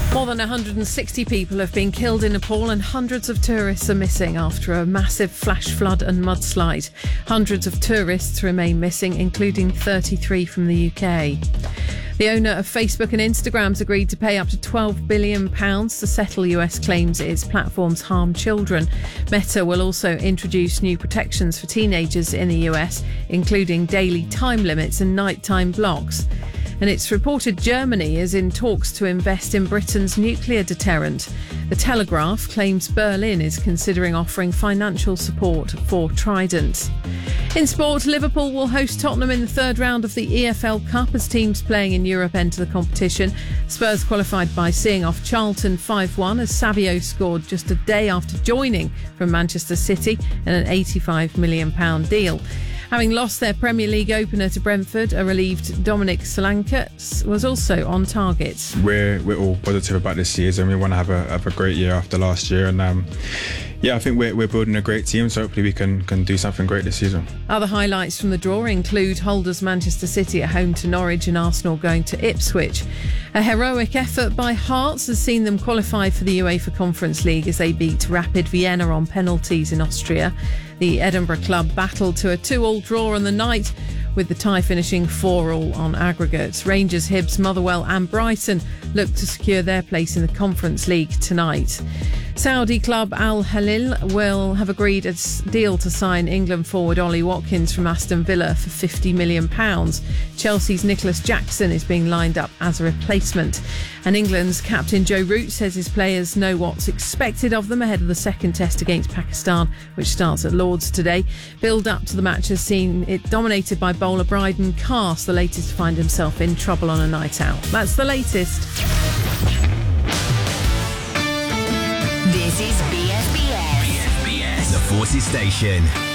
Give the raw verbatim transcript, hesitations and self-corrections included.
More than one hundred sixty people have been killed in Nepal and hundreds of tourists are missing after a massive flash flood and mudslide. Hundreds of tourists remain missing, including thirty-three from the U K. The owner of Facebook and Instagram's agreed to pay up to twelve billion pounds to settle U S claims its platforms harm children. Meta will also introduce new protections for teenagers in the U S, including daily time limits and nighttime blocks. And it's reported Germany is in talks to invest in Britain's nuclear deterrent. The Telegraph claims Berlin is considering offering financial support for Trident. In sport, Liverpool will host Tottenham in the third round of the E F L Cup as teams playing in Europe enter the competition. Spurs qualified by seeing off Charlton five one as Savio scored just a day after joining from Manchester City in an eighty-five million pounds deal. Having lost their Premier League opener to Brentford, a relieved Dominic Solanke was also on target. We're we're all positive about this season. We want to have a have a great year after last year, and um, yeah, I think we're we're building a great team. So hopefully we can can do something great this season. Other highlights from the draw include holders Manchester City at home to Norwich and Arsenal going to Ipswich. A heroic effort by Hearts has seen them qualify for the UEFA Conference League as they beat Rapid Vienna on penalties in Austria. The Edinburgh club battled to a two-all draw on the night, with the tie finishing four-all on aggregates. Rangers, Hibs, Motherwell and Brighton look to secure their place in the Conference League tonight. Saudi club Al Hilal will have agreed a deal to sign England forward Ollie Watkins from Aston Villa for fifty million pounds. Chelsea's Nicholas Jackson is being lined up as a replacement. And England's captain Joe Root says his players know what's expected of them ahead of the second test against Pakistan, which starts at Lord's today. Build up to the match has seen it dominated by bowler Bryden Cast, the latest to find himself in trouble on a night out. That's the latest. This is B S B S. B S B S, the Forces Station.